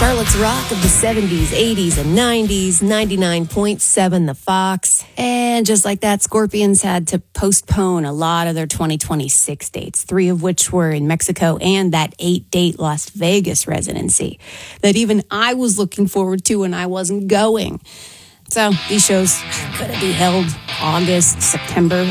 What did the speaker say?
Harlots Rock of the 70s, 80s, and 90s, 99.7 The Fox. And just like that, Scorpions had to postpone a lot of their 2026 dates, 3 of which were in Mexico and that 8-date Las Vegas residency that even I was looking forward to and I wasn't going. So these shows are going to be held August, September,